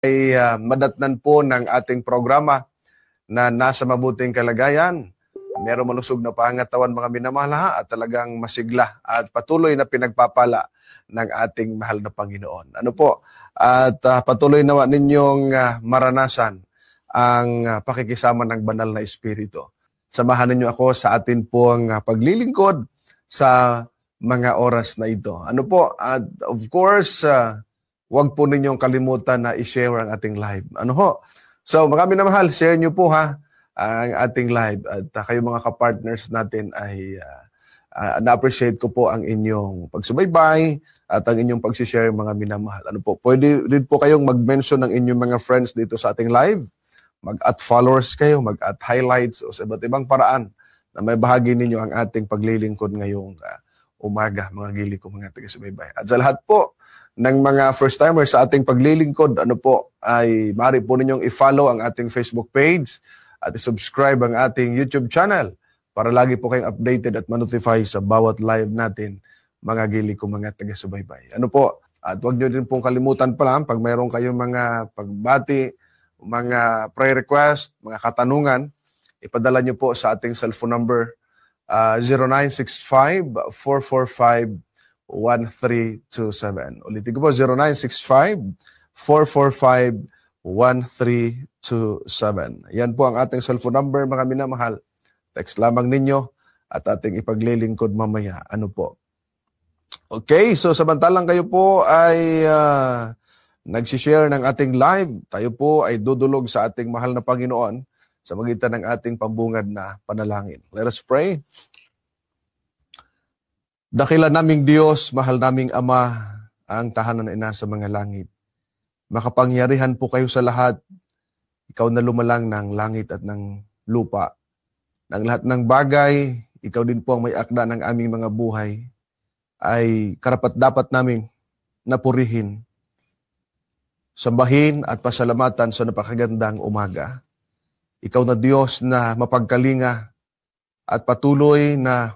ay madatnan po ng ating programa na nasa mabuting kalagayan. Merong malusog na pangatawan mga minamahal at talagang masigla at patuloy na pinagpapala ng ating mahal na Panginoon. Ano po? At patuloy nawa ninyong maranasan ang pakikisama ng banal na Espiritu. Samahan ninyo ako sa atin pong paglilingkod sa mga oras na ito. Ano po? At of course, huwag po ninyong kalimutan na i-share ang ating live. Ano ho? So, mga minamahal, share nyo po ang ating live. At kayo mga kapartners natin ay na-appreciate ko po ang inyong pagsubaybay at ang inyong pag-share mga minamahal. Ano po? Pwede rin po kayong mag-mention ng inyong mga friends dito sa ating live. Mag-at followers kayo, mag-at highlights o sa iba't ibang paraan na may bahagi ninyo ang ating paglilingkod ngayong umaga, mga gili ko mga taga-subaybay. At sa lahat po ng mga first-timers sa ating paglilingkod, ano po, ay maaari po ninyong i-follow ang ating Facebook page at i-subscribe ang ating YouTube channel para lagi po kayong updated at ma-notify sa bawat live natin, mga gili ko mga taga-subaybay. Ano po, at huwag nyo din pong kalimutan pala pag mayroon kayong mga pagbati, mga prayer request, mga katanungan, ipadala nyo po sa ating cellphone number 0965-445-1327. Ulitin ko po, 0965-445-1327. Yan po ang ating cellphone number, mga minamahal. Text lamang ninyo at ating ipaglilingkod mamaya. Ano po? Okay, so samantalang kayo po ay nagsishare ng ating live, tayo po ay dudulog sa ating mahal na Panginoon sa magitan ng ating pambungad na panalangin. Let us pray. Dakila naming Diyos, mahal naming Ama, ang tahanan na ina sa mga langit. Makapangyarihan po kayo sa lahat. Ikaw na lumalang ng langit at ng lupa. Ng lahat ng bagay, ikaw din po ang may akda ng aming mga buhay, ay karapat-dapat naming napurihin, sambahin at pasalamatan sa napakagandang umaga. Ikaw na Diyos na mapagkalinga at patuloy na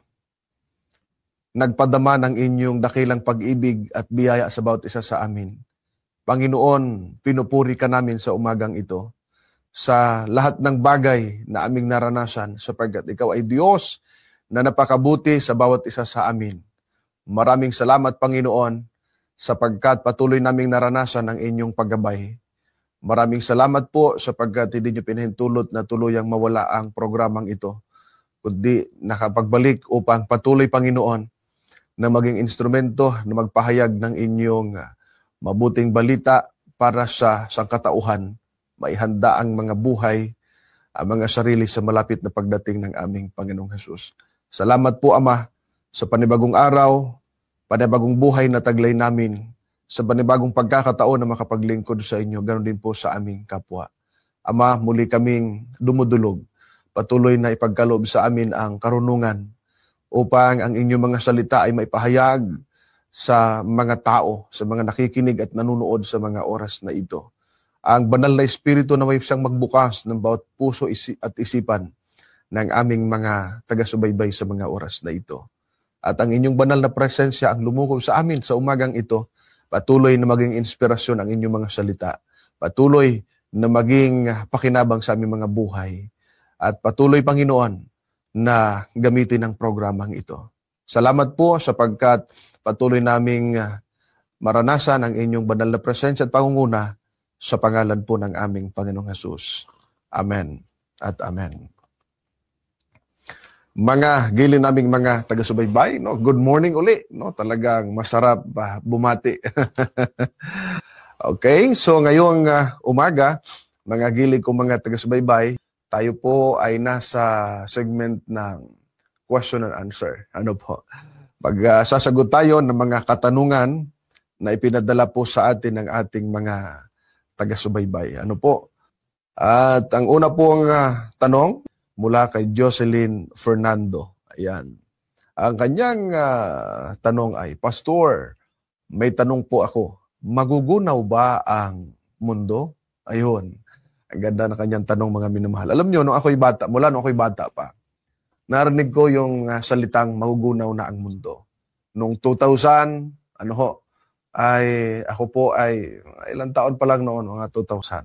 nagpadama ng inyong dakilang pag-ibig at biyaya sa bawat isa sa amin. Panginoon, pinupuri ka namin sa umagang ito sa lahat ng bagay na aming naranasan sapagkat ikaw ay Diyos na napakabuti sa bawat isa sa amin. Maraming salamat, Panginoon, sapagkat patuloy naming naranasan ang inyong paggabay. Maraming salamat po sapagkat hindi nyo pinahintulot na tuluyang mawala ang programang ito, kundi nakapagbalik upang patuloy, Panginoon, na maging instrumento na magpahayag ng inyong mabuting balita para sa sangkatauhan, maihanda ang mga buhay, ang mga sarili sa malapit na pagdating ng aming Panginoong Hesus. Salamat po, Ama, sa panibagong araw, panibagong buhay na taglay namin, sa panibagong pagkakataon na makapaglingkod sa inyo, ganoon din po sa aming kapwa. Ama, muli kaming dumudulog, patuloy na ipagkaloob sa amin ang karunungan upang ang inyong mga salita ay maipahayag sa mga tao, sa mga nakikinig at nanunood sa mga oras na ito. Ang banal na Espiritu na may siyang magbukas ng bawat puso at isipan ng aming mga taga-subaybay sa mga oras na ito. At ang inyong banal na presensya ang lumukob sa amin sa umagang ito, patuloy na maging inspirasyon ang inyong mga salita, patuloy na maging pakinabang sa aming mga buhay, at patuloy, Panginoon, na gamitin ang programang ito. Salamat po sapagkat patuloy naming maranasan ang inyong banal na presensya at pangunguna sa pangalan po ng aming Panginoong Hesus. Amen at amen. Mga gili naming mga taga-subaybay, no? Good morning uli, no? Talagang masarap bumati. Okay, so ngayong umaga, mga gili ko mga taga-subaybay, tayo po ay nasa segment ng question and answer. Ano po? Sasagot tayo ng mga katanungan na ipinadala po sa atin ng ating mga taga-subaybay. Ano po? At ang una pong tanong mula kay Jocelyn Fernando. Ayan. Ang kanyang tanong ay, Pastor, may tanong po ako. Magugunaw ba ang mundo? Ayun. Ang ganda na kanyang tanong, mga minamahal. Alam nyo, nung ako'y bata, mula nung ako'y bata pa, narinig ko yung salitang magugunaw na ang mundo. Noong 2000, ay ako po ay ilang taon pa lang noon, mga 2000.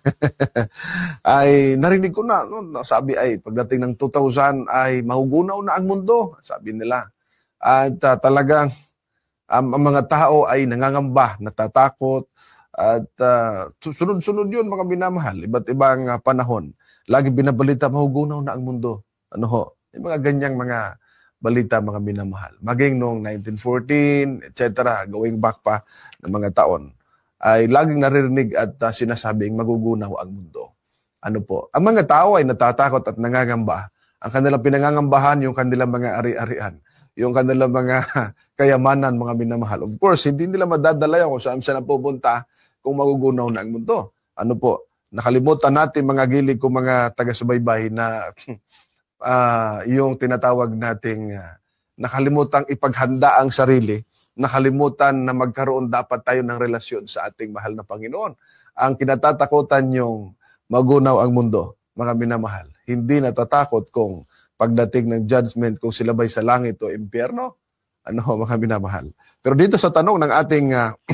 Ay narinig ko na, no, sabi ay pagdating ng 2000 ay mahugunaw na ang mundo, sabi nila. At talagang ang mga tao ay nangangamba, natatakot, at sunod-sunod yun mga minamahal, iba't ibang panahon. Lagi binabalita, mahugunaw na ang mundo. Ano ho? Yung mga ganyang mga balita mga minamahal. Maging noong 1914, etc., going back pa ng mga taon, ay laging naririnig at sinasabing magugunaw ang mundo. Ano po? Ang mga tao ay natatakot at nangangamba. Ang kanilang pinangangambahan, yung kanilang mga ari-arian, yung kanilang mga kayamanan, mga minamahal. Of course, hindi nila madadala kung saan sila pupunta kung magugunaw na ang mundo. Ano po? Nakalimutan natin mga gilig ko mga taga-subaybay na yung tinatawag nating nakalimutang ipaghanda ang sarili, nakalimutan na magkaroon dapat tayo ng relasyon sa ating mahal na Panginoon. Ang kinatatakutan yung magunaw ang mundo, mga minamahal. Hindi natatakot kung pagdating ng judgment, kung sila ba'y sa langit o impyerno. Ano, mga minamahal. Pero dito sa tanong ng ating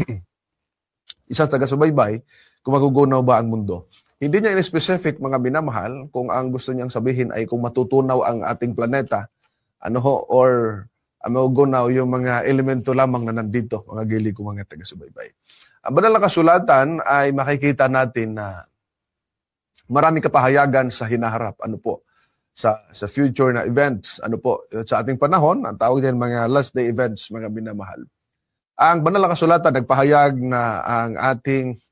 isang taga-subaybay, kung magugunaw ba ang mundo, hindi niya in-specific mga minamahal kung ang gusto niyang sabihin ay kung matutunaw ang ating planeta, ano ho, or magugunaw yung mga elemento lamang na nandito, mga gilig ko mga taga-subaybay. Ang banal na kasulatan ay makikita natin na maraming kapahayagan sa hinaharap, ano po, sa future na events, ano po, sa ating panahon, ang tawag din mga last day events, mga minamahal. Ang banal na kasulatan nagpahayag na ang ating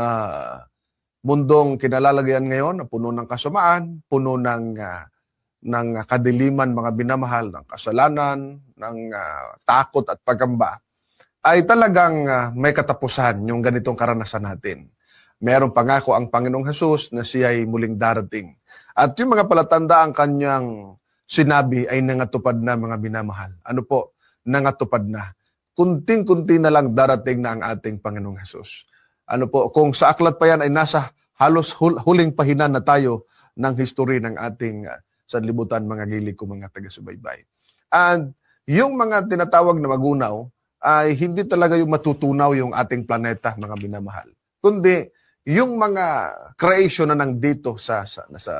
mundong kinalalagyan ngayon na puno ng kasamaan, puno ng kadiliman, mga binamahal, ng kasalanan, ng takot at pagamba, ay talagang may katapusan yung ganitong karanasan natin. Merong pangako ang Panginoong Hesus na siya ay muling darating. At yung mga palatanda ang kanyang sinabi ay nangatupad na, mga binamahal. Ano po? Nangatupad na. Kunting-kunti na lang darating na ang ating Panginoong Hesus. Ano po, kung sa aklat pa yan ay nasa halos huling pahinan na tayo ng history ng ating sanlibutan, mga gilig ko mga taga-subaybay. And yung mga tinatawag na magunaw ay hindi talaga yung matutunaw yung ating planeta, mga binamahal. Kundi yung mga creation na nandito sa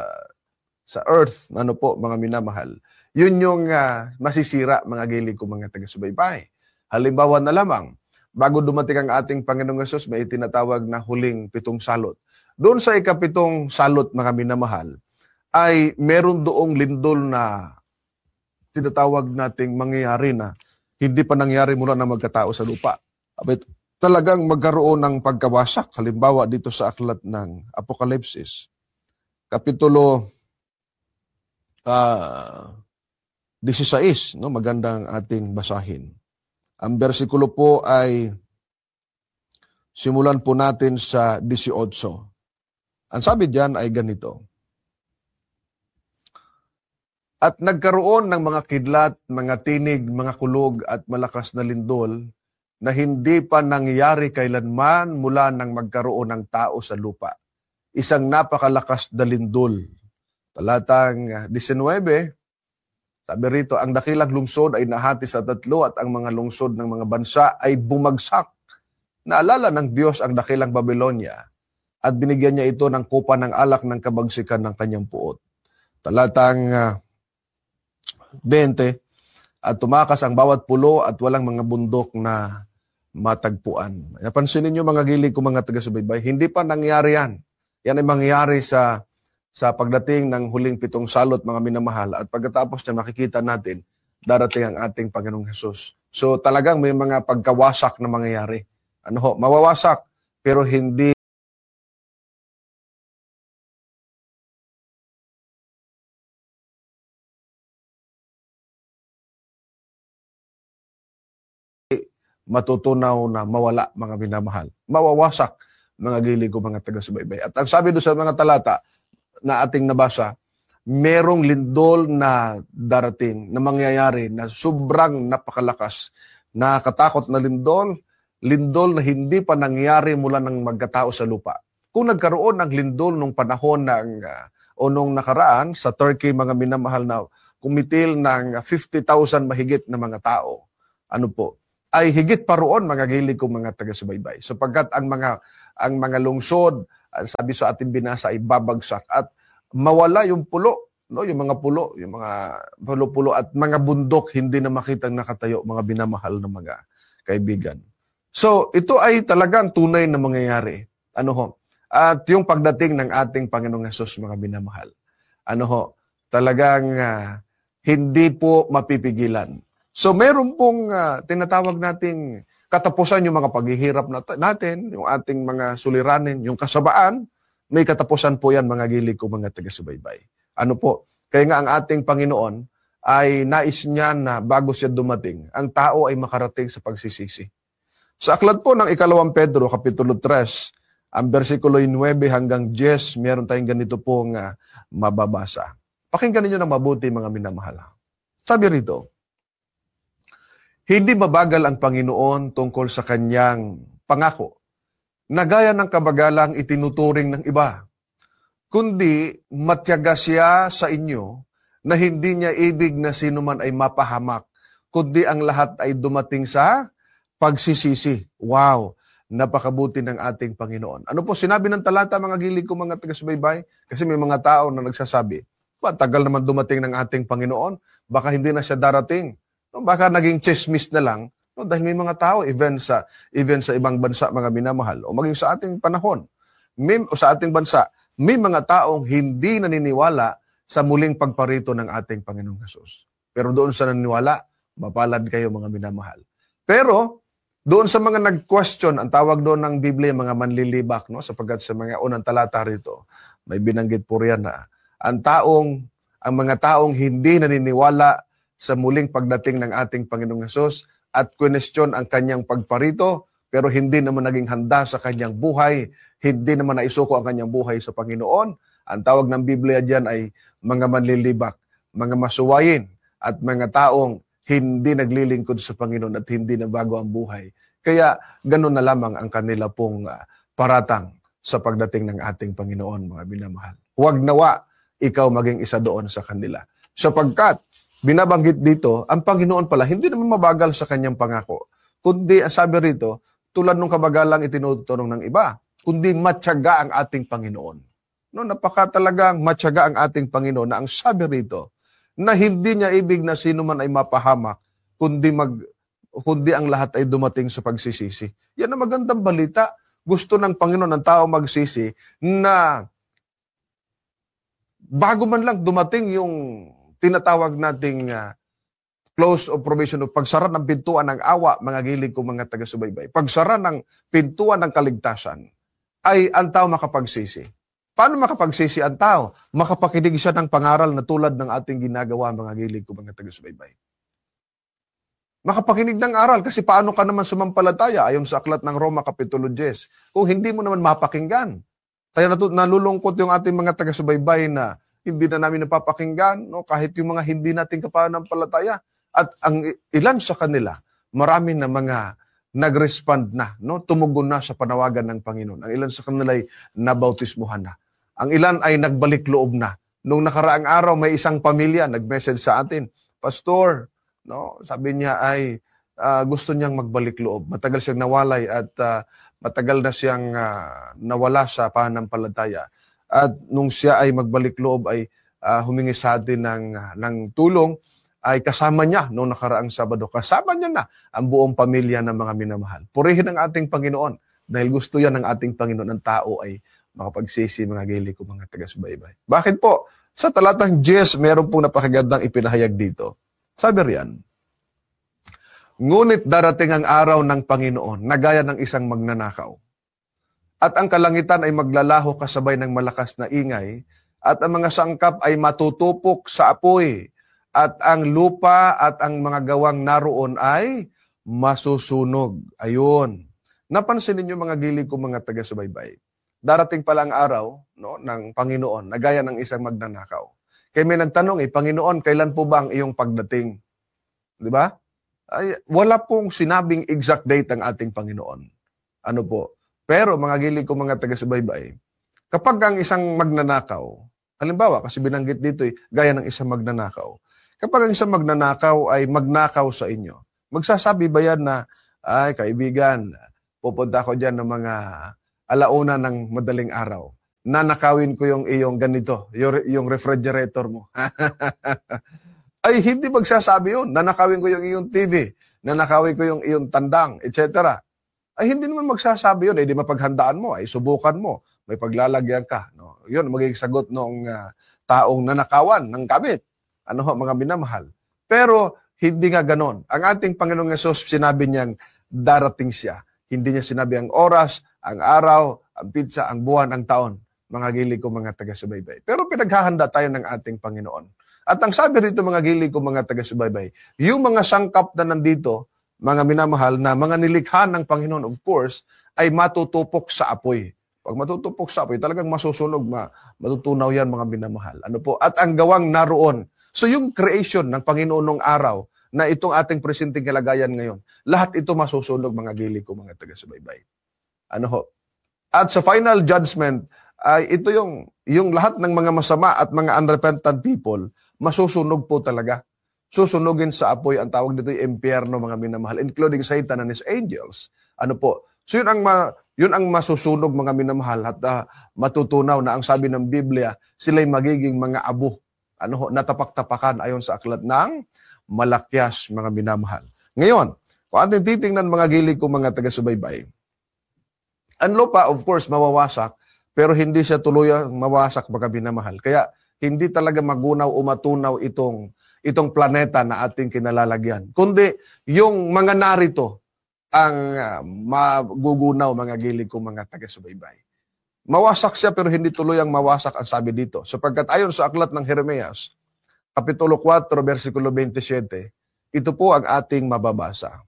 earth, ano po, mga minamahal, yun yung masisira, mga gilig ko mga taga-subaybay. Halimbawa na lamang, bago dumating ang ating Panginoong Hesus, may tinatawag na huling 7 salot. Doon sa ika-7 salot, mga minamahal, ay meron doong lindol na tinatawag nating mangyayari na hindi pa nangyari mula na magkatao sa lupa. Talagang magkaroon ng pagkawasak. Halimbawa dito sa aklat ng Apokalipsis, Kapitulo 16, no? Magandang ating basahin. Ang bersikulo po ay simulan po natin sa 18. Ang sabi diyan ay ganito. At nagkaroon ng mga kidlat, mga tinig, mga kulog at malakas na lindol na hindi pa nangyari kailanman mula nang magkaroon ng tao sa lupa. Isang napakalakas na lindol. Talatang 19, sabi rito, ang dakilang lungsod ay nahati sa 3 at ang mga lungsod ng mga bansa ay bumagsak. Naalala ng Diyos ang dakilang Babylonia at binigyan niya ito ng kupa ng alak ng kabagsikan ng kanyang puot. Talatang 20, at tumakas ang bawat pulo at walang mga bundok na matagpuan. Napansin ninyo mga gilig ko mga taga-subaybay, hindi pa nangyari yan. Yan ay mangyayari sa pagdating ng huling 7 salot, mga minamahal. At pagkatapos niya makikita natin, darating ang ating Panginoong Hesus. So talagang may mga pagkawasak na mangyayari. Ano ho, mawawasak, pero hindi matutunaw na mawala, mga minamahal. Mawawasak, mga gilig ko mga taga-subaybay. At ang sabi doon sa mga talata na ating nabasa, merong lindol na darating na mangyayari na sobrang napakalakas, nakakatakot na lindol na hindi pa nangyari mula nang magkatao sa lupa. Kung nagkaroon ng lindol nung panahon o nung nakaraan sa Turkey, mga minamahal, na kumitil ng 50,000 mahigit na mga tao, ano po, ay higit pa roon, mga gilig kong mga taga-subaybay. Sapagkat ang mga lungsod, sabi sa ating binasa, ay babagsak at mawala yung pulo, no? Yung mga pulo, yung mga pulo-pulo at mga bundok hindi na makitang nakatayo, mga binamahal na mga kaibigan. So, ito ay talagang tunay na mangyayari. Ano ho? At yung pagdating ng ating Panginoong Hesus, mga binamahal, ano ho? Talagang hindi po mapipigilan. So, meron pong tinatawag nating katapusan yung mga paghihirap natin, yung ating mga suliranin, yung kasabaan, may katapusan po yan, mga gilig ko, mga taga-subaybay. Ano po? Kaya nga ang ating Panginoon ay nais niya na bago siya dumating, ang tao ay makarating sa pagsisisi. Sa aklat po ng 2 Pedro, Kapitulo 3, ang versikulo 9 hanggang 10, meron tayong ganito pong mababasa. Pakinggan ninyo ng mabuti, mga minamahal. Sabi rito, hindi mabagal ang Panginoon tungkol sa kanyang pangako, na gaya ng kabagalang itinuturing ng iba, kundi matyaga siya sa inyo na hindi niya ibig na sino man ay mapahamak, kundi ang lahat ay dumating sa pagsisisi. Wow! Napakabuti ng ating Panginoon. Ano po sinabi ng talata, mga gilig ko, mga taga-subaybay? Kasi may mga tao na nagsasabi, tagal naman dumating ng ating Panginoon, baka hindi na siya darating. No, baka naging chismis na lang, no, dahil may mga tao, even sa ibang bansa, mga minamahal, o maging sa ating panahon, sa ating bansa, may mga taong hindi naniniwala sa muling pagparito ng ating Panginoong Hesus. Pero doon sa naniniwala, mapalad kayo, mga minamahal. Pero, doon sa mga nag-question, ang tawag doon ng Biblia, mga manlilibak, no? Sapagkat sa mga unang talata rito, may binanggit po riyan na ang mga taong hindi naniniwala sa muling pagdating ng ating Panginoong Hesus at question ang kanyang pagparito, pero hindi naman naging handa sa kanyang buhay, hindi naman naisuko ang kanyang buhay sa Panginoon. Ang tawag ng Biblia diyan ay mga manlilibak, mga masuwayin, at mga taong hindi naglilingkod sa Panginoon at hindi nabago ang buhay. Kaya ganun na lamang ang kanila pong paratang sa pagdating ng ating Panginoon, mga binamahal. Huwag nawa ikaw maging isa doon sa kanila. Sapagkat binabanggit dito, ang Panginoon pala, hindi naman mabagal sa kanyang pangako. Kundi, ang sabi rito, tulad ng kabagalang itinuturong ng iba, kundi matyaga ang ating Panginoon. No, napakatalagang matyaga ang ating Panginoon na ang sabi rito, na hindi niya ibig na sino man ay mapahamak, kundi ang lahat ay dumating sa pagsisisi. Yan ang magandang balita. Gusto ng Panginoon ng tao magsisi na bago man lang dumating yung tinatawag nating close of probation o pagsara ng pintuan ng awa, mga gilig ko, mga taga-subaybay. Pagsara ng pintuan ng kaligtasan, ay ang tao makapagsisi. Paano makapagsisi ang tao? Makapakinig siya ng pangaral na tulad ng ating ginagawa, mga gilig ko, mga taga-subaybay. Makapakinig ng aral, kasi paano ka naman sumampalataya ayon sa aklat ng Roma Kapitulo 10 kung hindi mo naman mapakinggan? Kaya nalulungkot yung ating mga taga-subaybay na hindi na namin napapakinggan, no? Kahit yung mga hindi natin kapananampalataya. At ang ilan sa kanila, marami na mga nag-respond na, no? Tumugon na sa panawagan ng Panginoon. Ang ilan sa kanila ay nabautismuhan na. Ang ilan ay nagbalik loob na. Nung nakaraang araw, may isang pamilya nag-message sa atin, Pastor, no? Sabi niya ay gusto niyang magbalik loob. Matagal siyang nawalay at matagal na siyang nawala sa pananampalataya. At nung siya ay magbalik loob ay humingi sa atin ng tulong, ay kasama niya noong nakaraang Sabado. Kasama niya na ang buong pamilya ng mga minamahal. Purihin ang ating Panginoon dahil gusto yan ng ating Panginoon ng tao ay makapagsisi, mga gilig ko, mga taga-subaybay. Bakit po? Sa talatang 10, meron pong napakagandang ipinahayag dito. Sabi riyan, ngunit darating ang araw ng Panginoon na gaya ng isang magnanakaw. At ang kalangitan ay maglalaho kasabay ng malakas na ingay, at ang mga sangkap ay matutupok sa apoy, at ang lupa at ang mga gawang naroon ay masusunog. Ayun. Napansin ninyo, mga gilig ko, mga taga-subaybay. Darating pala ang araw, no, ng Panginoon na gaya ng isang magnanakaw. Kaya may nagtanong, Panginoon, kailan po ba ang iyong pagdating? Di ba? Ay, wala pong sinabing exact date ang ating Panginoon. Ano po? Pero mga gilig ko, mga taga-subaybay, kapag ang isang magnanakaw, halimbawa, kasi binanggit dito gaya ng isang magnanakaw, kapag ang isang magnanakaw ay magnakaw sa inyo, Magsasabi ba yan na, ay kaibigan, pupunta ako dyan ng mga alauna ng madaling araw. Nanakawin ko yung iyong ganito, yung refrigerator mo. Ay hindi magsasabi yun. Nanakawin ko yung iyong TV, nanakawin ko yung iyong tandang, etc. Ay hindi naman magsasabi yun. Di mapaghandaan mo, ay subukan mo, may paglalagyan ka. No? Yun, magiging sagot noong taong nanakawan ng gamit. Ano ho, mga minamahal. Pero hindi nga ganon. Ang ating Panginoong Yesus, sinabi niyang darating siya. Hindi niya sinabi ang oras, ang araw, ang pizza, ang buwan, ang taon. Mga gilig ko, mga taga-subaybay. Pero pinaghahanda tayo ng ating Panginoon. At ang sabi rito, mga gilig ko, mga taga-subaybay, yung mga sangkap na nandito, mga minamahal, na mga nilikha ng Panginoon, of course, ay matutupok sa apoy. Pag matutupok sa apoy, talagang masusunog, matutunaw yan, mga minamahal. Ano po? At ang gawang naroon. So yung creation ng Panginoon nung araw, na itong ating presenting kalagayan ngayon, lahat ito masusunog, mga gilig ko, mga taga-subaybay. Ano ho? At sa final judgment, ay ito yung lahat ng mga masama at mga unrepentant people, masusunog po talaga. Susunugin sa apoy, ang tawag dito yung impyerno, mga minamahal, including Satan and his angels. Ano po? So yun ang masusunog, mga minamahal, at matutunaw na ang sabi ng Biblia, sila'y magiging mga abo. Ano ho? Natapak-tapakan ayon sa aklat ng Malakyas, mga minamahal. Ngayon, kung ating titingnan, mga gilig ko, mga taga-subaybay, ang lupa, of course, mawawasak, pero hindi siya tuluyang mawasak, mga minamahal. Kaya hindi talaga magunaw o matunaw itong planeta na ating kinalalagyan. Kundi yung mga narito ang magugunaw, mga gilig ko, mga taga-subaybay. Mawasak siya pero hindi tuluyang mawasak ang sabi dito. Sapagkat ayon sa aklat ng Jeremias, Kapitulo 4, versikulo 27, ito po ang ating mababasa.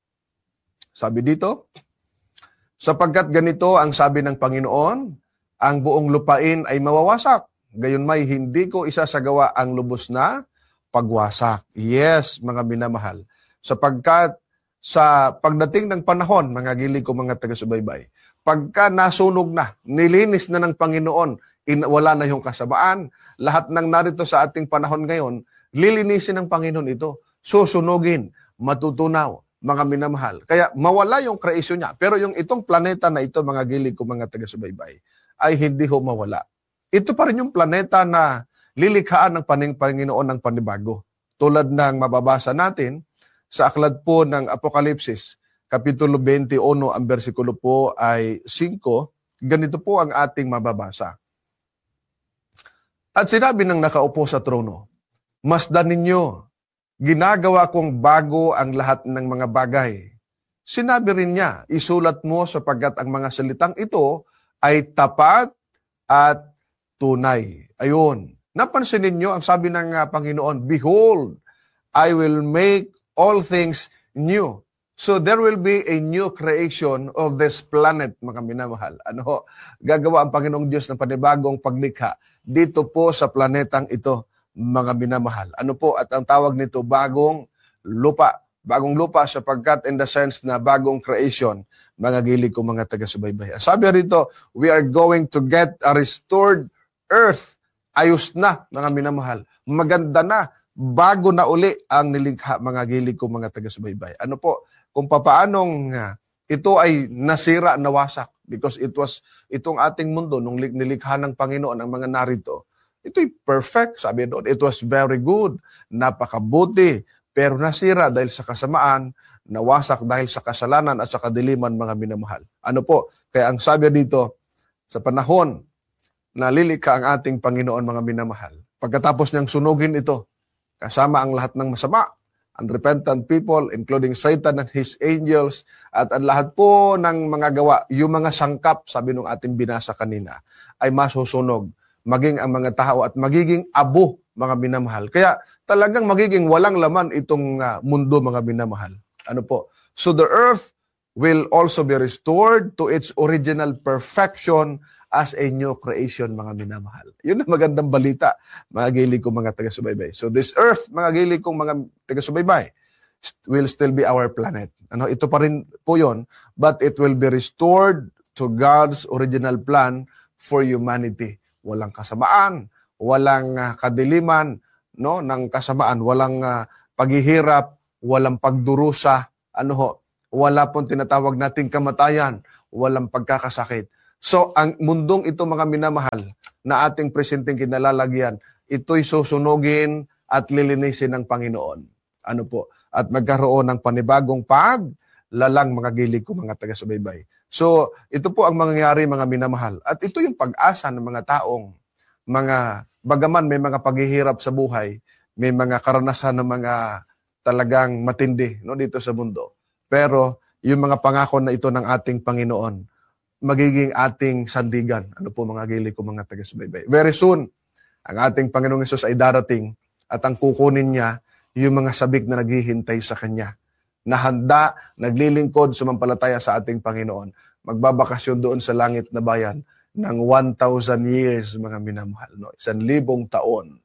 Sabi dito, sapagkat ganito ang sabi ng Panginoon, ang buong lupain ay mawawasak. Gayon may hindi ko isasagawa ang lubos na pagwasak. Yes, mga minamahal. Sapagkat sa pagdating ng panahon, mga gilig ko, mga taga-subaybay, pagka nasunog na, nilinis na ng Panginoon, wala na yung kasamaan, lahat ng narito sa ating panahon ngayon, lilinisin ng Panginoon ito, susunugin, matutunaw, mga minamahal. Kaya mawala yung kreasyon niya. Pero yung itong planeta na ito, mga gilig ko, mga taga-subaybay, ay hindi ho mawala. Ito pa rin yung planeta na lilikhaan ng Panginoon ng panibago. Tulad ng mababasa natin sa aklat po ng Apokalipsis, Kapitulo 21, ang versikulo po ay 5, ganito po ang ating mababasa. At sinabi ng nakaupo sa trono, masdan ninyo, ginagawa kong bago ang lahat ng mga bagay. Sinabi rin niya, isulat mo sapagkat ang mga salitang ito ay tapat at tunay. Ayun. Napansin ninyo ang sabi ng Panginoon, behold, I will make all things new. So there will be a new creation of this planet, mga minamahal. Ano? Gagawa ang Panginoong Diyos ng panibagong paglikha dito po sa planetang ito, mga minamahal. Ano po? At ang tawag nito, bagong lupa. Bagong lupa sapagkat in the sense na bagong creation, mga gilig ko, mga taga-subaybay. Sabi rito, we are going to get a restored earth. Ayos na, mga minamahal. Maganda na. Bago na uli ang nilikha, mga gilig ko, mga taga-subaybay. Ano po? Kung papaanong ito ay nasira, nawasak. Because itong ating mundo, nung nilikha ng Panginoon ang mga narito, ito'y perfect, sabi doon. It was very good, napakabuti, pero nasira dahil sa kasamaan, nawasak dahil sa kasalanan at sa kadiliman, mga minamahal. Ano po? Kaya ang sabi dito, sa panahon na lilikha ang ating Panginoon, mga minamahal, pagkatapos niyang sunugin ito, kasama ang lahat ng masama, unrepentant people, including Satan and his angels, at ang lahat po ng mga gawa, yung mga sangkap, sabi nung ating binasa kanina, ay masusunog, maging ang mga tao at magiging abo, mga minamahal. Kaya talagang magiging walang laman itong mundo, mga minamahal. Ano po? So the earth will also be restored to its original perfection as a new creation, mga minamahal. Yun ang magandang balita, mga gilig kong mga taga-subaybay. So this earth, mga gilig kong mga taga-subaybay, will still be our planet. Ano, ito pa rin po yun, but it will be restored to God's original plan for humanity. Walang kasamaan, walang kadiliman, no, ng kasamaan, walang paghihirap, walang pagdurusa, wala pong tinatawag nating kamatayan, walang pagkakasakit. So, ang mundong ito, mga minamahal, na ating presenteng kinalalagyan, ito'y susunugin at lilinisin ng Panginoon. At magkaroon ng panibagong lalang mga gilig ko, mga taga-subaybay. So, ito po ang mangyayari, mga minamahal. At ito yung pag-asa ng mga taong, bagaman may mga paghihirap sa buhay, may mga karanasan ng mga talagang matindi dito sa mundo. Pero yung mga pangako na ito ng ating Panginoon, magiging ating sandigan. Mga gilig ko, mga taga-subaybay. Very soon, ang ating Panginoong Hesus ay darating at ang kukunin niya yung mga sabik na naghihintay sa Kanya, na handa, naglilingkod, sumampalataya sa ating Panginoon. Magbabakasyon doon sa langit na bayan ng 1,000 years, mga minamahal. 1,000 taon.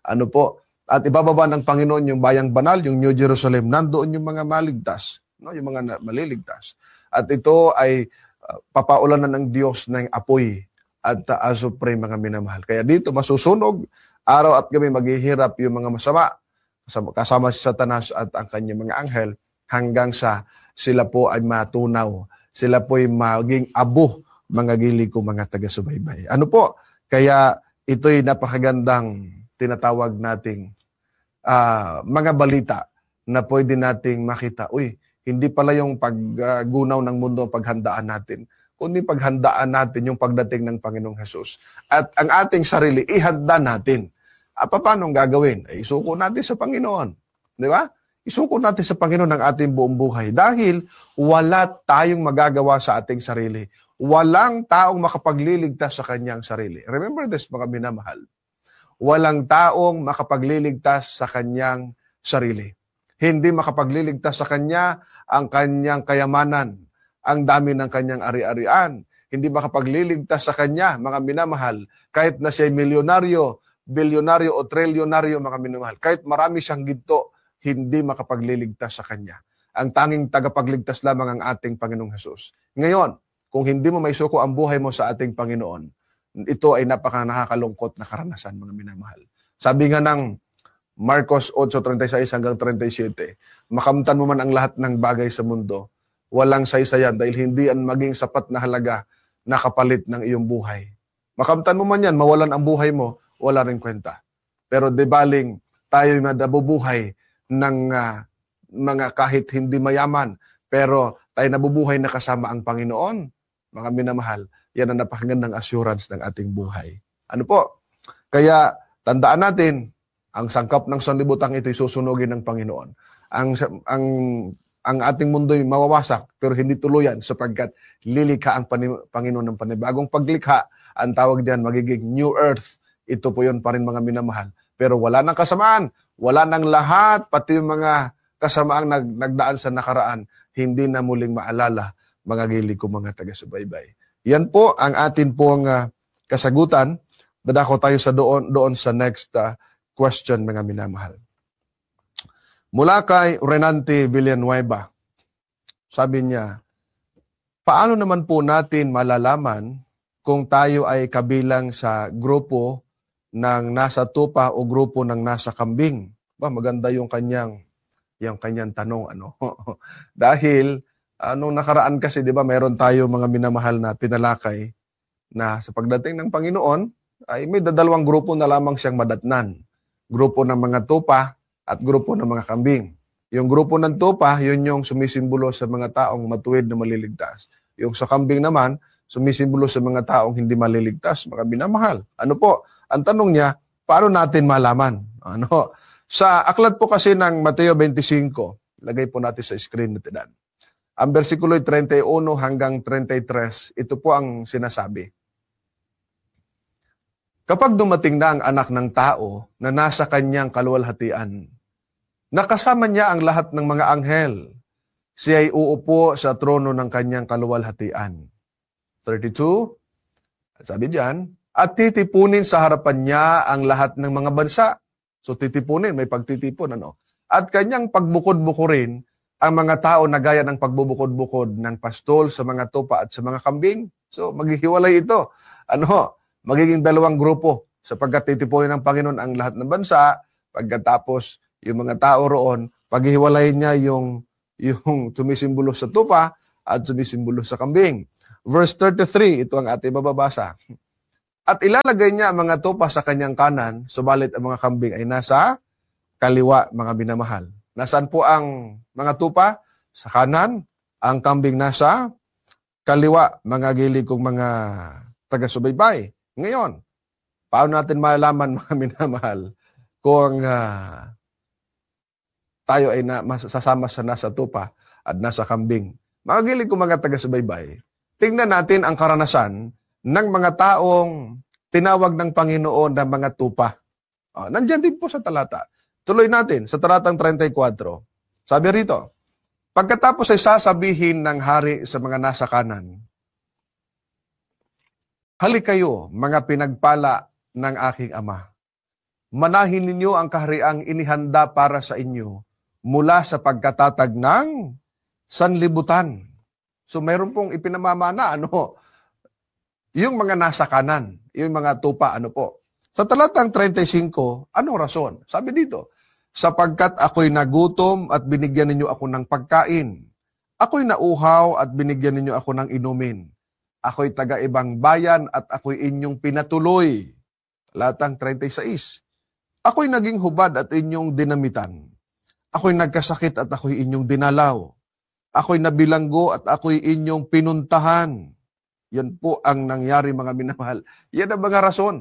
At ibababa ng Panginoon yung bayang banal, yung New Jerusalem. Nandoon yung mga maligtas, yung mga maliligtas. At ito ay papaulanan ng Diyos ng apoy at azupre, mga minamahal. Kaya dito masusunog, araw at gabi maghihirap yung mga masama, kasama si Satanas at ang kanyang mga anghel, hanggang sa sila po ay matunaw. Sila po ay maging abo, mga gilig ko, mga taga-subaybay. Kaya ito'y napakagandang tinatawag nating mga balita na pwede nating makita. Hindi pala yung paggunaw ng mundo ang paghandaan natin, kundi paghandaan natin yung pagdating ng Panginoong Hesus. At ang ating sarili, ihanda natin. Paano gagawin? Isuko natin sa Panginoon. Di ba? Isuko natin sa Panginoon ang ating buong buhay. Dahil wala tayong magagawa sa ating sarili. Walang taong makapagliligtas sa kanyang sarili. Remember this, mga minamahal. Walang taong makapagliligtas sa kanyang sarili. Hindi makapagliligtas sa kanya ang kanyang kayamanan, ang dami ng kanyang ari-arian. Hindi makapagliligtas sa kanya, mga minamahal, kahit na siya milyonaryo, bilyonaryo o trilyonaryo, mga minamahal. Kahit marami siyang ginto, hindi makapagliligtas sa kanya. Ang tanging tagapagligtas lamang ang ating Panginoong Hesus. Ngayon, kung hindi mo maisuko ang buhay mo sa ating Panginoon, ito ay nakakalungkot na karanasan, mga minamahal. Sabi nga ng Marcos 8:36 hanggang 37, makamtan mo man ang lahat ng bagay sa mundo, walang saysayan dahil hindi ang maging sapat na halaga na kapalit ng iyong buhay. Makamtan mo man yan, mawalan ang buhay mo, wala rin kwenta. Pero di baling tayo na nabubuhay ng mga kahit hindi mayaman, pero tayo nabubuhay na kasama ang Panginoon, mga minamahal. Yan ang napakagandang assurance ng ating buhay. Kaya tandaan natin, ang sangkap ng sanlibutan ito'y susunugin ng Panginoon. Ang ating mundo'y mawawasak, pero hindi tuluyan sapagkat lilikha ang Panginoon ng panibagong paglikha. Ang tawag diyan magiging new earth. Ito po yun pa rin, mga minamahal. Pero wala nang kasamaan, wala nang lahat, pati yung mga kasamaang nagdaan sa nakaraan, hindi na muling maalala, mga gilig ko, mga taga-subaybay. Yan po ang atin pong kasagutan. Dadako tayo sa doon sa next question, mga minamahal. Mula kay Renante Villanueva, sabi niya, paano naman po natin malalaman kung tayo ay kabilang sa grupo ng nasa tupa o grupo ng nasa kambing? Maganda yung kanyang tanong. Dahil nung nakaraan kasi, di ba, mayroon tayo, mga minamahal, na tinalakay na sa pagdating ng Panginoon ay may dadalawang grupo na lamang siyang madatnan. Grupo ng mga tupa at grupo ng mga kambing. Yung grupo ng tupa, yun yung sumisimbolo sa mga taong matuwid na maliligtas. Yung sa kambing naman, sumisimbolo sa mga taong hindi maliligtas, mga minamahal. Ang tanong niya, paano natin malaman? Sa aklat po kasi ng Mateo 25, lagay po natin sa screen natin. Ang versikulo 31 hanggang 33, ito po ang sinasabi. Kapag dumating na ang anak ng tao na nasa kanyang kaluwalhatian, nakasama niya ang lahat ng mga anghel. Siya ay uupo sa trono ng kanyang kaluwalhatian. 32, sabi diyan, at titipunin sa harapan niya ang lahat ng mga bansa. So titipunin, may pagtitipon. At kanyang pagbukod-bukurin ang mga tao na gaya ng pagbubukod-bukod ng pastol sa mga tupa at sa mga kambing. So maghihiwalay ito. Magiging dalawang grupo sapagkat titipunin ng Panginoon ang lahat ng bansa, pagkatapos yung mga tao roon Paghiwalayin niya yung sumisimbolo sa tupa at sumisimbolo sa kambing. Verse 33, ito ang ating mababasa. At ilalagay niya ang mga tupa sa kanyang kanan, subalit ang mga kambing ay nasa kaliwa, mga minamahal. Nasaan po ang mga tupa? Sa kanan. Ang kambing nasa kaliwa, mga gili kong mga taga-subaybay. Ngayon, paano natin malalaman, mga minamahal, kung tayo ay sasama sa nasa tupa at nasa kambing? Mga gili kong mga taga-subaybay, tingnan natin ang karanasan ng mga taong tinawag ng Panginoon na mga tupa. Nandyan din po sa talata. Tuloy natin sa talatang 34. Sabi rito, pagkatapos ay sasabihin ng hari sa mga nasa kanan, halik kayo, mga pinagpala ng aking ama. Manahin ninyo ang kahariang inihanda para sa inyo mula sa pagkatatag ng sanlibutan. So mayroon pong ipinamamana, yung mga nasa kanan, yung mga tupa, Sa talatang 35, anong rason? Sabi dito, sapagkat ako'y nagutom at binigyan ninyo ako ng pagkain. Ako'y nauhaw at binigyan ninyo ako ng inumin. Ako'y taga-ibang bayan at ako'y inyong pinatuloy. Talatang 36, ako'y naging hubad at inyong dinamitan. Ako'y nagkasakit at ako'y inyong dinalaw. Ako'y nabilanggo at ako'y inyong pinuntahan. Yan po ang nangyari, mga minamahal. Yan ang mga rason.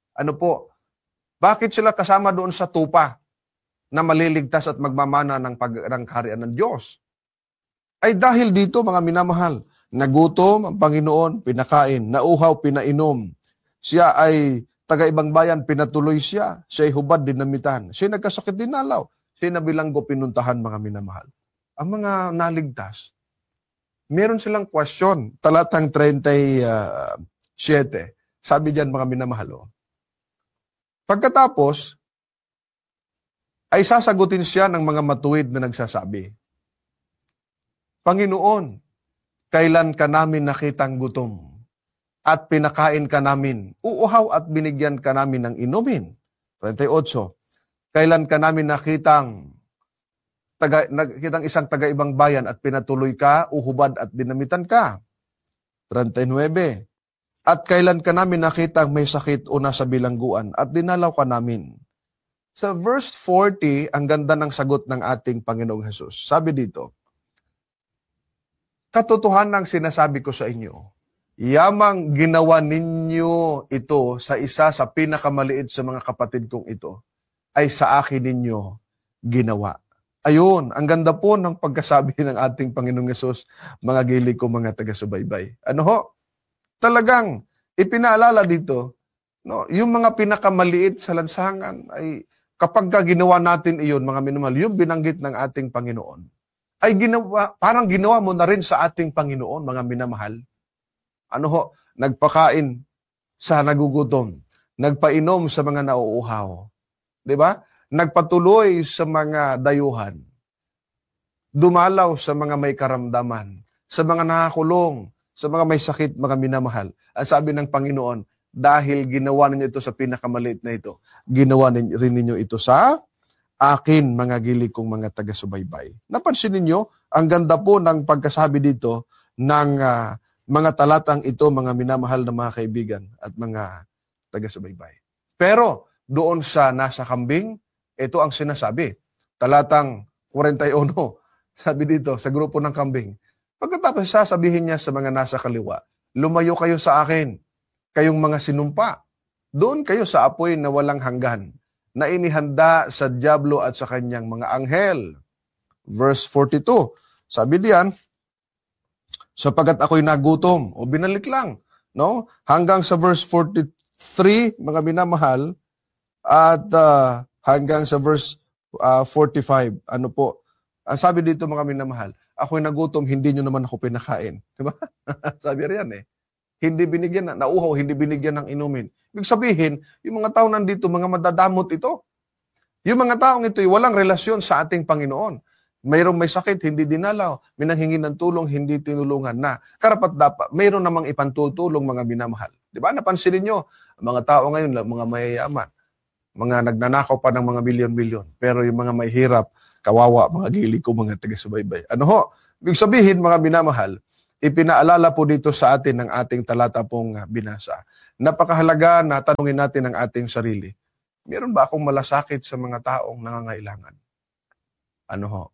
Bakit sila kasama doon sa tupa na maliligtas at magmamana ng kaharian ng Diyos? Ay dahil dito, mga minamahal, nagutom ang Panginoon, pinakain, nauhaw, pinainom. Siya ay taga-ibang bayan, pinatuloy siya. Siya ay hubad, dinamitan. Siya ay nagkasakit, dinalaw. Siya ay nabilanggo, pinuntahan, mga minamahal. Ang mga naligtas, meron silang question. Talatang 37. Sabi diyan, mga minamahal, pagkatapos, ay sasagutin siya ng mga matuwid na nagsasabi, Panginoon, kailan ka namin nakitang gutom at pinakain ka namin, uuhaw at binigyan ka namin ng inumin? 38. Kailan ka namin nakitang isang taga-ibang bayan at pinatuloy ka, uhubad at dinamitan ka? 39. At kailan ka namin nakitang may sakit o nasa bilangguan at dinalaw ka namin? Sa verse 40, ang ganda ng sagot ng ating Panginoong Hesus. Sabi dito, katotohanan ang sinasabi ko sa inyo, yamang ginawa ninyo ito sa isa sa pinakamaliit sa mga kapatid kong ito, ay sa akin ninyo ginawa. Ayun, ang ganda po ng pagkasabi ng ating Panginoong Hesus, mga gili ko, mga taga-subaybay. Talagang ipinaalala dito, yung mga pinakamaliit sa lansangan ay kapag ginawa natin iyon, mga minamahal, yung binanggit ng ating Panginoon, ay parang ginawa mo na rin sa ating Panginoon, mga minamahal. Nagpakain sa nagugutom, nagpainom sa mga nauuhaw. 'Di ba? Nagpatuloy sa mga dayuhan. Dumalaw sa mga may karamdaman, sa mga nakakulong, sa mga may sakit, mga minamahal. Ang sabi ng Panginoon, dahil ginawa ninyo ito sa pinakamaliit na ito, ginawa rin ninyo ito sa akin, mga gili kong mga taga-subaybay. Napansin ninyo, ang ganda po ng pagkasabi dito ng mga talatang ito, mga minamahal na mga kaibigan at mga taga-subaybay. Pero doon sa nasa kambing, ito ang sinasabi. Talatang 41, sabi dito sa grupo ng kambing, pagkatapos sasabihin niya sa mga nasa kaliwa, lumayo kayo sa akin, kayong mga sinumpa. Doon kayo sa apoy na walang hanggan, na inihanda sa dyablo at sa kanyang mga anghel. Verse 42, sabi diyan, sapagat ako'y nagutom, o binalik lang, hanggang sa verse 43, mga minamahal, at hanggang sa verse 45, ang sabi dito, mga minamahal, ako'y nagutom, hindi nyo naman ako pinakain. Diba? Sabi riyan hindi binigyan, nauhaw, hindi binigyan ng inumin. Ibig sabihin, yung mga tao nandito, mga madadamot ito. Yung mga taong ito, walang relasyon sa ating Panginoon. Mayroong may sakit, hindi dinalaw. May nanghingi ng tulong, hindi tinulungan na. Karapat dapat, mayroon namang ipantutulong, mga minamahal. Di ba? Napansinin nyo, mga tao ngayon, mga mayayaman, mga nagnanakaw pa ng mga milyon-milyon. Pero yung mga may hirap, kawawa, mga gili ko, mga taga-subaybay. Ano ho? Ibig sabihin, mga minamahal, ipinaalala po dito sa atin ng ating talata pong binasa. Napakahalaga na tanungin natin ang ating sarili. Meron ba akong malasakit sa mga taong nangangailangan? Ano ho?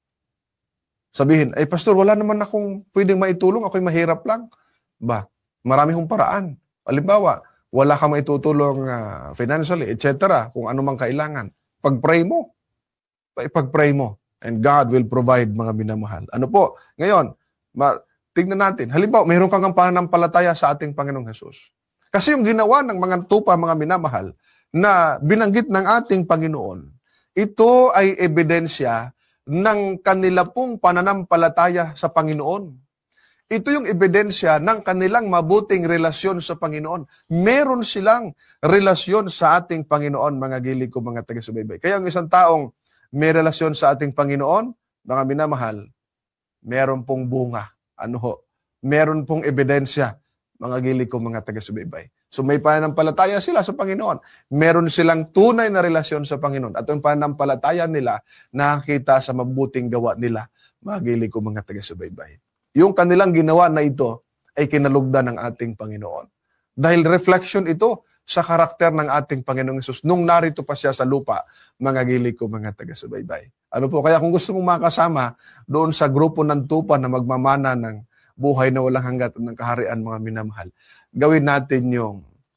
Sabihin, ay pastor, wala naman akong pwedeng maitulong, ako'y mahirap lang. Ba, marami hong paraan. Halimbawa, wala kang maitutulong financially, etc. Kung ano mang kailangan. Pag-pray mo. Ipag-pray mo. And God will provide, mga minamahal. Ano po? Ngayon, tignan natin. Halimbawa, mayroon kang pananampalataya sa ating Panginoong Hesus. Kasi yung ginawa ng mga tupa, mga minamahal, na binanggit ng ating Panginoon, ito ay ebidensya ng kanila pong pananampalataya sa Panginoon. Ito yung ebidensya ng kanilang mabuting relasyon sa Panginoon. Meron silang relasyon sa ating Panginoon, mga gili ko, mga taga-subaybay. Kaya ang isang taong may relasyon sa ating Panginoon, mga minamahal, meron pong bunga. Ano ho? Meron pong ebidensya, mga gili ko, mga taga-subaybay. So may pananampalataya sila sa Panginoon. Meron silang tunay na relasyon sa Panginoon. At yung pananampalataya nila, nakakita sa mabuting gawa nila, mga gili ko, mga taga-subaybay. Yung kanilang ginawa na ito ay kinalugdan ng ating Panginoon. Dahil reflection ito sa karakter ng ating Panginoong Hesus nung narito pa siya sa lupa, mga gili ko, mga taga-subaybay. Ano po? Kaya kung gusto mong makasama doon sa grupo ng tupa na magmamana ng buhay na walang hanggat at ng kaharian, mga minamahal, gawin natin yung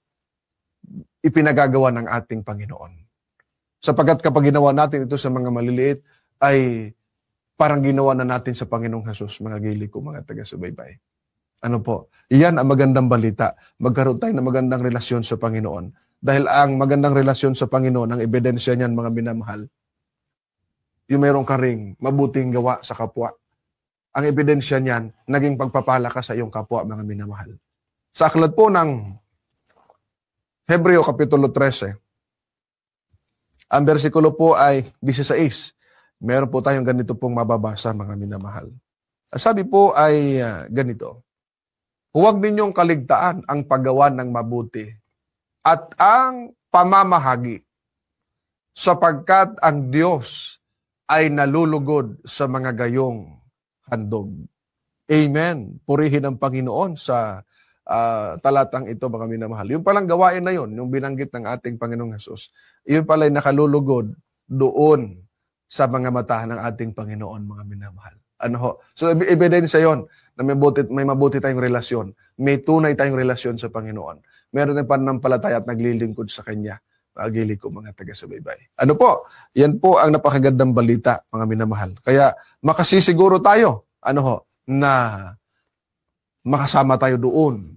ipinagagawa ng ating Panginoon. Sapagkat kapag ginawa natin ito sa mga maliliit, ay parang ginawa na natin sa Panginoong Hesus, mga gili ko, mga taga-subaybay. Ano po? Iyan ang magandang balita. Magkaroon tayo ng magandang relasyon sa Panginoon. Dahil ang magandang relasyon sa Panginoon, ang ebidensya niyan, mga minamahal, yung mayroon ka ring mabuting gawa sa kapwa. Ang ebidensya niyan, naging pagpapala ka sa iyong kapwa, mga minamahal. Sa aklat po ng Hebreo Kapitulo 13, ang versikulo po ay 16. Meron po tayong ganito pong mababasa, mga minamahal. Sabi po ay ganito, huwag ninyong kaligtaan ang paggawa ng mabuti at ang pamamahagi, sapagkat ang Diyos ay nalulugod sa mga gayong handog. Amen. Purihin ang Panginoon sa talatang ito, mga minamahal. Yung palang gawain na yun, yung binanggit ng ating Panginoong Hesus, yun pala ay nakalulugod doon sa mga mata ng ating Panginoon, mga minamahal. Ano ho? So, ebidensya yon na may mabuti tayong relasyon. May tunay tayong relasyon sa Panginoon. Meron tayong pananampalataya at naglilingkod sa Kanya. Pagili ko, mga taga-subaybay. Ano po? Yan po ang napakagandang balita, mga minamahal. Kaya makasisiguro tayo, ano ho, na makasama tayo doon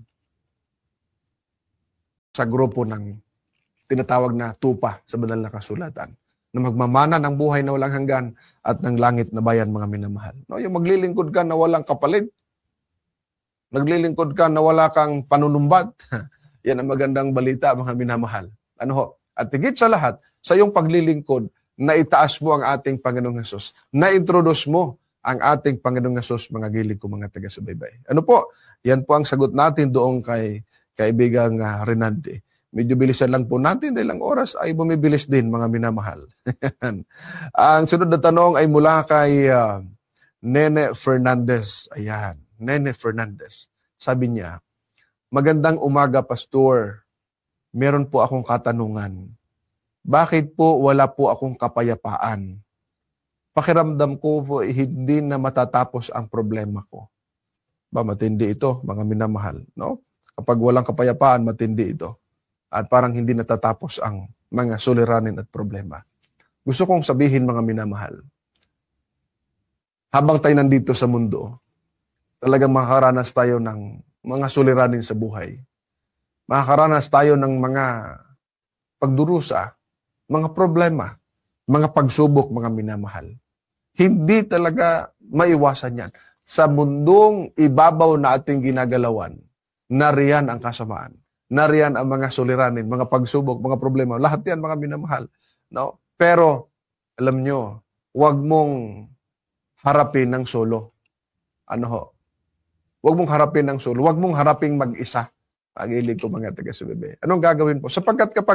sa grupo ng tinatawag na tupa sa banal na kasulatan, na magmamana ng buhay na walang hanggan at ng langit na bayan, mga minamahal. No, yung maglilingkod ka na walang kapalit, naglilingkod ka na wala kang panunumbat, yan ang magandang balita, mga minamahal. Ano ho? At higit sa lahat, sa iyong paglilingkod, na itaas mo ang ating Panginoong Hesus, na introduce mo ang ating Panginoong Hesus, mga gili ko, mga taga-subaybay. Ano po? Yan po ang sagot natin doon kay kaibigang Renante. Medyo bilisan lang po natin dahil ang oras ay bumibilis din, mga minamahal. Ang sunod na tanong ay mula kay Nene Fernandez. Ayan, Nene Fernandez. Sabi niya, magandang umaga, Pastor. Meron po akong katanungan. Bakit po wala po akong kapayapaan? Pakiramdam ko po hindi na matatapos ang problema ko. Ba, matindi ito, mga minamahal, no? Kapag walang kapayapaan, matindi ito. At parang hindi natatapos ang mga suliranin at problema. Gusto kong sabihin, mga minamahal, habang tayo nandito sa mundo, talagang makakaranas tayo ng mga suliranin sa buhay. Makakaranas tayo ng mga pagdurusa, mga problema, mga pagsubok, mga minamahal. Hindi talaga maiwasan yan. Sa mundong ibabaw na ating ginagalawan, nariyan ang kasamaan. Nariyan ang mga suliranin, mga pagsubok, mga problema. Lahat yan, mga minamahal. No? Pero, alam nyo, huwag mong harapin ng solo. Ano ho? Huwag mong harapin ng solo. Huwag mong haraping mag-isa. Pag-ilig ko, mga taga-subaybay. Anong gagawin po? Sapagkat kapag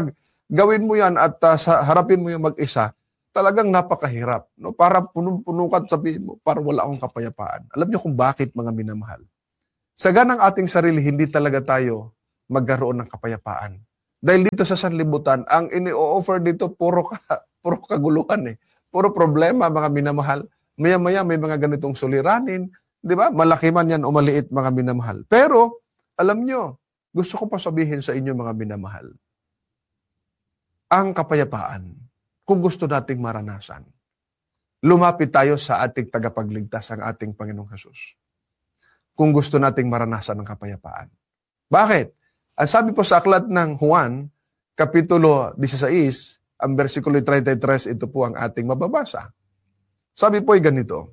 gawin mo yan at harapin mo yung mag-isa, talagang napakahirap. No? Para punong-puno ka at sabihin mo, para wala akong kapayapaan. Alam niyo kung bakit, mga minamahal? Sa ganang ating sarili, hindi talaga tayo magkaroon ng kapayapaan. Dahil dito sa sanlibutan, ang ini-offer dito, puro kaguluhan eh. Puro problema, mga minamahal. Maya-maya may mga ganitong suliranin. Di ba? Malaki man yan o maliit, mga minamahal. Pero, alam nyo, gusto ko pa sabihin sa inyo, mga minamahal, ang kapayapaan, kung gusto nating maranasan, lumapit tayo sa ating tagapagligtas, ang ating Panginoong Hesus. Kung gusto nating maranasan ang kapayapaan. Bakit? Ang sabi po sa aklat ng Juan, Kapitulo 16, ang versikulo 33, ito po ang ating mababasa. Sabi po ay ganito,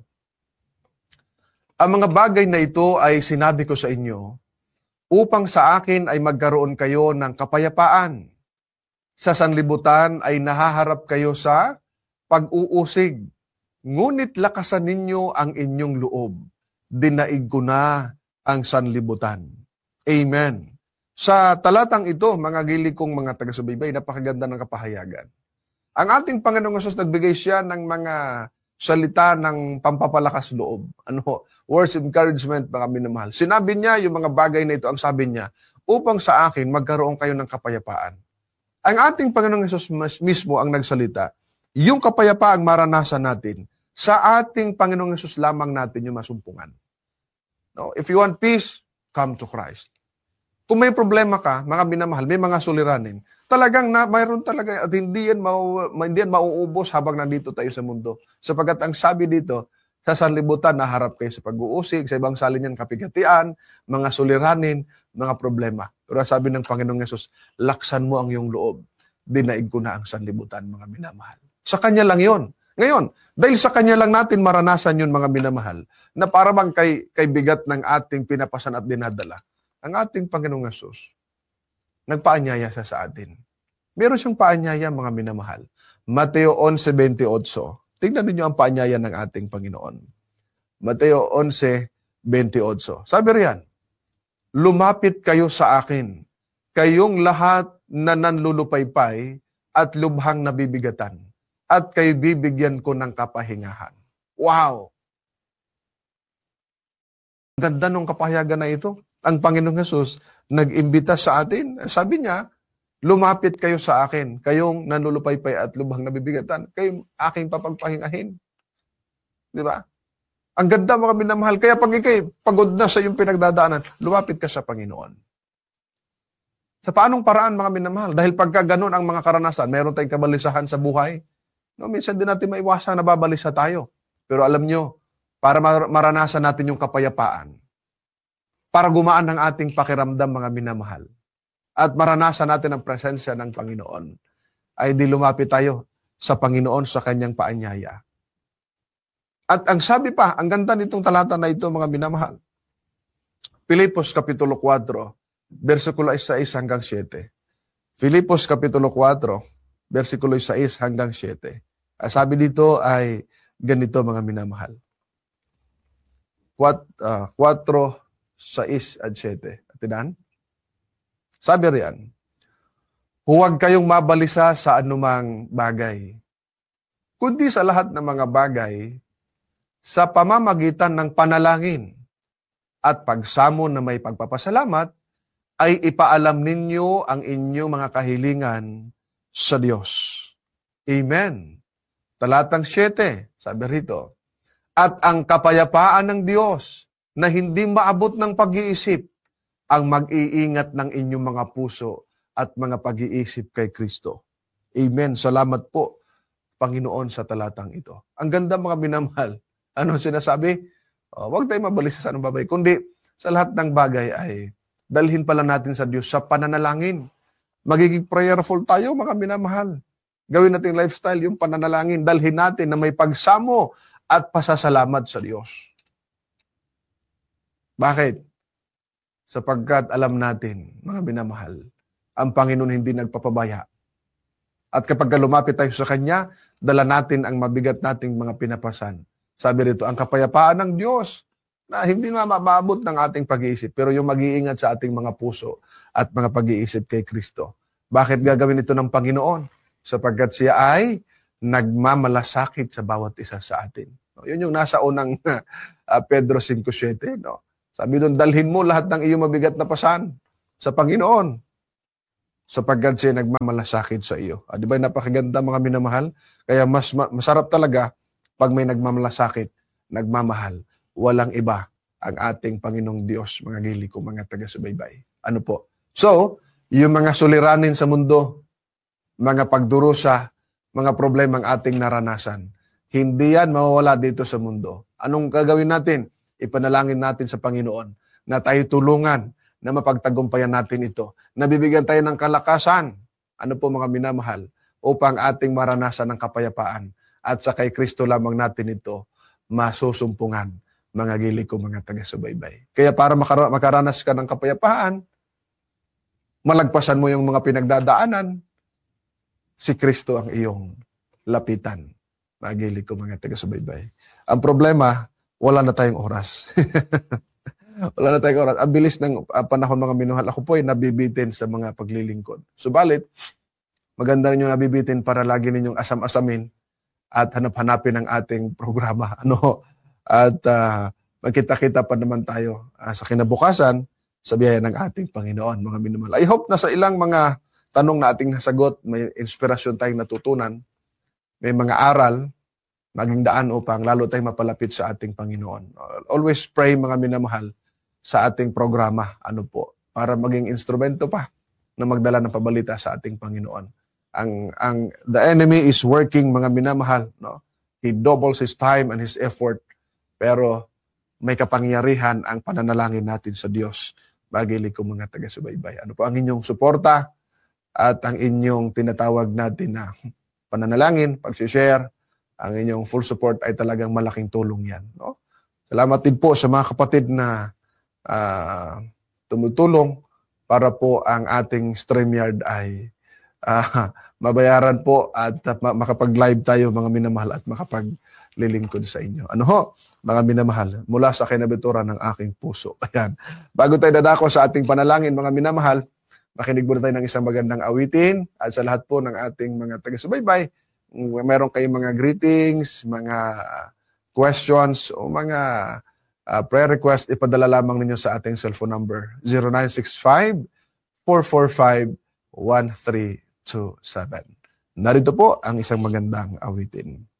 ang mga bagay na ito ay sinabi ko sa inyo, upang sa akin ay magkaroon kayo ng kapayapaan. Sa sanlibutan ay nahaharap kayo sa pag-uusig. Ngunit lakasan ninyo ang inyong loob. Dinaig ko na ang sanlibutan. Amen. Sa talatang ito, mga gili kong mga taga-subaybay, napakaganda ng kapahayagan. Ang ating Panginoong Hesus nagbigay siya ng mga salita ng pampapalakas loob. Words of encouragement, mga minamahal. Sinabi niya yung mga bagay na ito, ang sabi niya, upang sa akin magkaroon kayo ng kapayapaan. Ang ating Panginoong Hesus mismo ang nagsalita, yung kapayapaang maranasan natin, sa ating Panginoong Hesus lamang natin yung masumpungan. No? If you want peace, come to Christ. Kung may problema ka, mga minamahal, may mga suliranin, talagang mayroon talaga at hindi yan mauubos habang nandito tayo sa mundo. Sapagkat ang sabi dito, sa sanlibutan, naharap kayo sa pag-uusig, sa ibang salin yan, kapigatian, mga suliranin, mga problema. Pero sabi ng Panginoong Yesus, laksan mo ang iyong loob. Dinaig ko na ang sanlibutan, mga minamahal. Sa Kanya lang yon. Ngayon, dahil sa Kanya lang natin maranasan yun, mga minamahal, na para bang kay bigat ng ating pinapasan at dinadala, ang ating Panginoong Yesus, nagpaanyaya siya sa atin. Meron siyang paanyaya, mga minamahal. Mateo 11:28. Tingnan niyo ang paanyaya ng ating Panginoon. Mateo 11:28. Sabi riyan, lumapit kayo sa akin, kayong lahat na nanlulupaypay at lubhang nabibigatan, at kayo bibigyan ko ng kapahingahan. Wow! Ganda ng kapahayagan na ito. Ang Panginoong Hesus nag-imbita sa atin. Sabi niya, lumapit kayo sa akin, kayong nanlulupaypay at lubhang nabibigatan, kayong aking papagpahingahin. Di ba? Ang ganda, mga minamahal. Kaya pag ikay pagod na sa iyong pinagdadaanan, lumapit ka sa Panginoon. Sa paanong paraan, mga minamahal? Dahil pagka ganun ang mga karanasan, meron tayong kabalisahan sa buhay. No, minsan din natin maiwasan na babalisa tayo. Pero alam nyo, para maranasan natin yung kapayapaan, para gumaan ang ating pakiramdam, mga minamahal, at maranasan natin ang presensya ng Panginoon, ay di lumapit tayo sa Panginoon sa Kanyang paanyaya. At ang sabi pa, ang ganda nitong talata na ito, mga minamahal, Filipos Kapitulo 4, versikulo 6 hanggang 7. Filipos Kapitulo 4, versikulo 6 hanggang 7. Sabi dito ay ganito, mga minamahal. 4, 6 at 7. Atinan? Sabi riyan, huwag kayong mabalisa sa anumang bagay, kundi sa lahat ng mga bagay, sa pamamagitan ng panalangin at pagsamo na may pagpapasalamat, ay ipaalam ninyo ang inyong mga kahilingan sa Diyos. Amen. Talatang 7, sabi rito, at ang kapayapaan ng Diyos, na hindi maabot ng pag-iisip, ang mag-iingat ng inyong mga puso at mga pag-iisip kay Kristo. Amen. Salamat po, Panginoon, sa talatang ito. Ang ganda, mga minamahal. Ano sinasabi? Huwag tayo mabalisa sa anong bagay, kundi sa lahat ng bagay ay dalhin pala natin sa Diyos sa pananalangin. Magiging prayerful tayo, mga minamahal. Gawin natin lifestyle, yung pananalangin. Dalhin natin na may pagsamo at pasasalamat sa Diyos. Bakit? Sapagkat alam natin, mga minamahal, ang Panginoon hindi nagpapabaya. At kapag lumapit tayo sa Kanya, dala natin ang mabigat nating mga pinapasan. Sabi rito, ang kapayapaan ng Diyos na hindi na maabot ng ating pag-iisip, pero yung mag-iingat sa ating mga puso at mga pag-iisip kay Kristo Bakit gagawin ito ng Panginoon? Sapagkat siya ay nagmamalasakit sa bawat isa sa atin. No, yun yung nasa unang Pedro 5:7. No? Sabi doon, dalhin mo lahat ng iyong mabigat na pasan sa Panginoon sapagkat siya nagmamalasakit sa iyo. Di ba napakaganda mga minamahal? Kaya masarap talaga pag may nagmamalasakit, nagmamahal. Walang iba ang ating Panginoong Diyos, mga gili ko, mga taga-subaybay. Ano po? So, yung mga suliranin sa mundo, mga pagdurusa, mga problema ang ating naranasan, hindi yan mawawala dito sa mundo. Anong gagawin natin? Ipanalangin natin sa Panginoon na tayo tulungan na mapagtagumpayan natin ito. Nabibigyan tayo ng kalakasan, ano po mga minamahal, upang ating maranasan ng kapayapaan. At sa kay Kristo lamang natin ito masusumpungan, mga gili ko, mga taga-subaybay. Kaya para makaranas ka ng kapayapaan, malagpasan mo yung mga pinagdadaanan, si Kristo ang iyong lapitan. Mga gili ko, mga taga-subaybay. Ang problema, wala na tayong oras. Wala na tayong oras. Ang bilis ng panahon, mga minuhal. Ako po ay nabibitin sa mga paglilingkod. Subalit, maganda rin yung nabibitin para lagi ninyong asam-asamin at hanap-hanapin ang ating programa. At magkita-kita pa naman tayo sa kinabukasan sa biyaya ng ating Panginoon, mga minamahal. I hope na sa ilang mga tanong na ating nasagot, may inspirasyon tayong natutunan, may mga aral, maging daan upang lalo tayong mapalapit sa ating Panginoon. Always pray, mga minamahal, sa ating programa, para maging instrumento pa na magdala ng pabalita sa ating Panginoon. The enemy is working, mga minamahal, no? He doubles his time and his effort, pero may kapangyarihan ang pananalangin natin sa Diyos. Bagili ko, mga taga-subaybay. Ano po ang inyong suporta at ang inyong tinatawag natin na pananalangin, pag-share, ang inyong full support ay talagang malaking tulong yan. No? Salamat din po sa mga kapatid na tumutulong para po ang ating StreamYard ay mabayaran po at makapag-live tayo, mga minamahal, at makapaglilingkod sa inyo. Mga minamahal, mula sa kinabituran ng aking puso. Ayan. Bago tayo dadako sa ating panalangin, mga minamahal, makinig muna tayo ng isang magandang awitin at sa lahat po ng ating mga taga-subaybay, meron kayong mga greetings, mga questions o mga prayer request, ipadala lamang ninyo sa ating cellphone number 0965-445-1327. Narito po ang isang magandang awitin.